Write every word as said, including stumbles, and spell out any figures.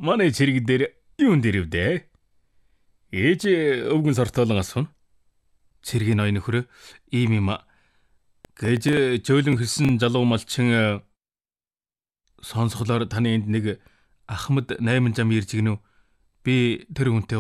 Манай цэрэг дээр юун дээр вдэ? Ээж өвгөн сортолон асууна. Цэргийн ноён нөхөр ийм юм гэж зөөлөн хэлсэн залуу малчин сонсголоор таны энд нэг Ахмад найман зам ирж гинүү. Би тэр хүнтэй